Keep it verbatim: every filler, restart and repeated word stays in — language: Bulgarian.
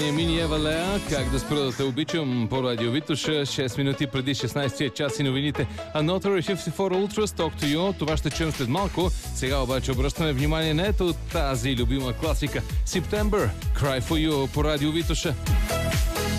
Емини Ева Леа, как да спра да те обичам по радио Витоша, шест минути преди шестнайсет час и новините. Another фифти фор Ultras, Talk to You, това ще чуем след малко. Сега обаче обръщаме внимание на ето тази любима класика September, Cry for You по радио Витоша.